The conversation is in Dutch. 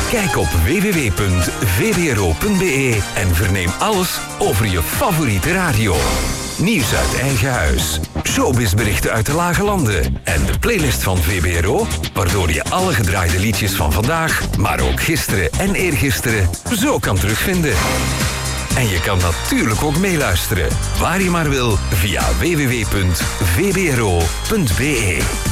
Kijk op www.vbro.be en verneem alles over je favoriete radio. Nieuws uit eigen huis, showbizberichten uit de lage landen en de playlist van VBRO, waardoor je alle gedraaide liedjes van vandaag, maar ook gisteren en eergisteren, zo kan terugvinden. En je kan natuurlijk ook meeluisteren, waar je maar wil, via www.vbro.be.